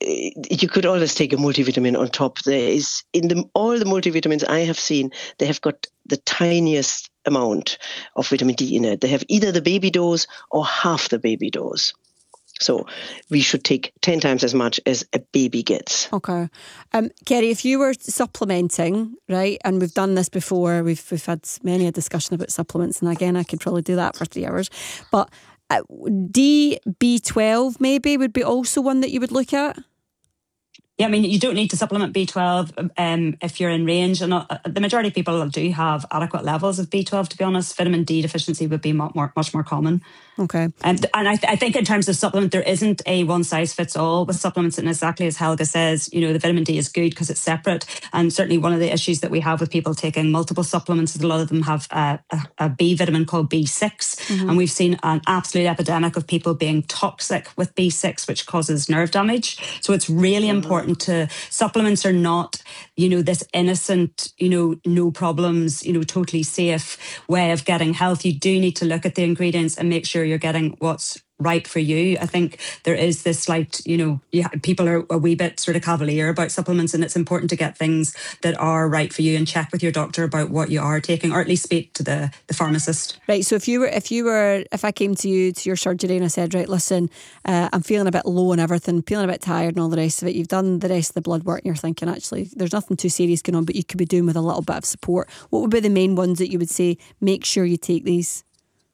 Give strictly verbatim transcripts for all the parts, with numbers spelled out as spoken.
you could always take a multivitamin on top. There is, in the, all the multivitamins I have seen, they have got the tiniest amount of vitamin D in it. They have either the baby dose or half the baby dose. So we should take ten times as much as a baby gets. Okay. Um, Kerry, if you were supplementing, right, and we've done this before, we've we've had many a discussion about supplements, and again, I could probably do that for three hours. But uh, D B twelve maybe would be also one that you would look at? Yeah, I mean, you don't need to supplement B twelve um, if you're in range. And uh, the majority of people do have adequate levels of B twelve, to be honest. Vitamin D deficiency would be much more, much more common. Okay. And, and I, th- I think in terms of supplement, there isn't a one size fits all with supplements. And exactly as Helga says, you know, the vitamin D is good because it's separate. And certainly one of the issues that we have with people taking multiple supplements is a lot of them have a, a, a B vitamin called B six. Mm-hmm. And we've seen an absolute epidemic of people being toxic with B six, which causes nerve damage. So it's really mm-hmm. important to, supplements are not, you know, this innocent, you know, no problems, you know, totally safe way of getting health. You do need to look at the ingredients and make sure you're getting what's right for you. I think there is this slight, you know, yeah, people are a wee bit sort of cavalier about supplements, and it's important to get things that are right for you and check with your doctor about what you are taking, or at least speak to the, the pharmacist. Right. So if you were, if you were, if I came to you to your surgery and I said, right, listen, uh, I'm feeling a bit low and everything, feeling a bit tired and all the rest of it. You've done the rest of the blood work and you're thinking, actually, there's nothing too serious going on, but you could be doing with a little bit of support. What would be the main ones that you would say, make sure you take these?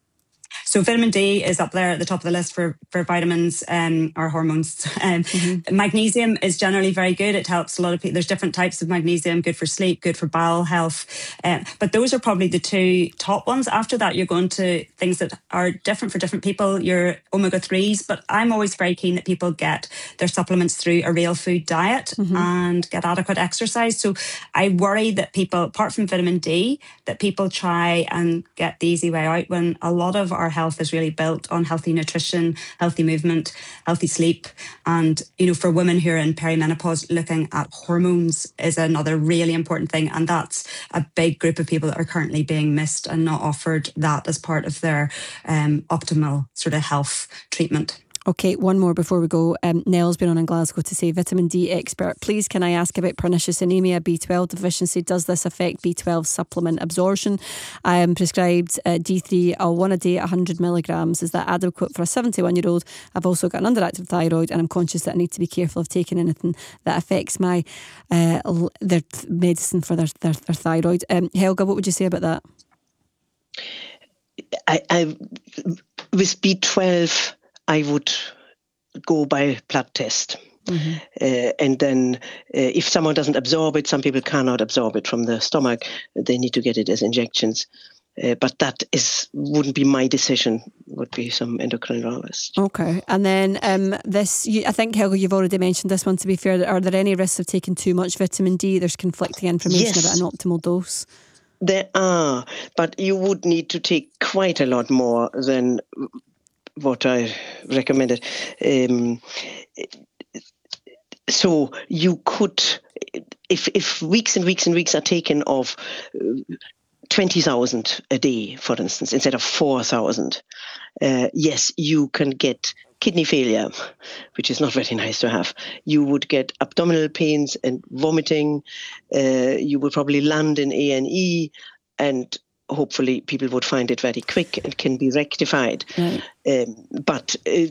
So vitamin D is up there at the top of the list for, for vitamins um, or hormones. Um, mm-hmm. Magnesium is generally very good. It helps a lot of people. There's different types of magnesium, good for sleep, good for bowel health. Um, but those are probably the two top ones. After that, you're going to things that are different for different people, your omega threes. But I'm always very keen that people get their supplements through a real food diet mm-hmm. and get adequate exercise. So I worry that people, apart from vitamin D, that people try and get the easy way out when a lot of our health is really built on healthy nutrition, healthy movement, healthy sleep. And, you know, for women who are in perimenopause, looking at hormones is another really important thing. And that's a big group of people that are currently being missed and not offered that as part of their um, optimal sort of health treatment. Okay, one more before we go. Um, Nell's been on in Glasgow to say, vitamin D expert, please can I ask about pernicious anemia, B twelve deficiency? Does this affect B twelve supplement absorption? I am prescribed uh, D three, uh, one a day, one hundred milligrams. Is that adequate for a seventy-one-year-old? I've also got an underactive thyroid and I'm conscious that I need to be careful of taking anything that affects my uh, their th- medicine for their, their, their thyroid. Um, Helga, what would you say about that? I, I with B twelve, I would go by blood test. Mm-hmm. Uh, and then uh, if someone doesn't absorb it, some people cannot absorb it from the stomach, they need to get it as injections. Uh, but that is wouldn't be my decision, would be some endocrinologist. Okay. And then um, this, you, I think, Helga, you've already mentioned this one, to be fair. Are there any risks of taking too much vitamin D? There's conflicting information yes. about an optimal dose. There are, but you would need to take quite a lot more than what I recommended. Um, so you could, if if weeks and weeks and weeks are taken of twenty thousand a day, for instance, instead of four thousand, uh, yes, you can get kidney failure, which is not very nice to have. You would get abdominal pains and vomiting. Uh, you would probably land in A and E, and hopefully people would find it very quick and can be rectified. Right. Um, but uh,